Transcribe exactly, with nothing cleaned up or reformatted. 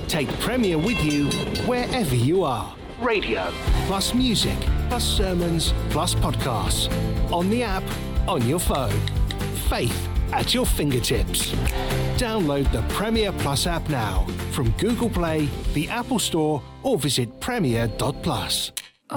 Take Premier with you wherever you are. Radio, plus music, plus sermons, plus podcasts. On the app, on your phone. Faith at your fingertips. Download the Premier Plus app now from Google Play, the Apple Store, or visit premier dot plus.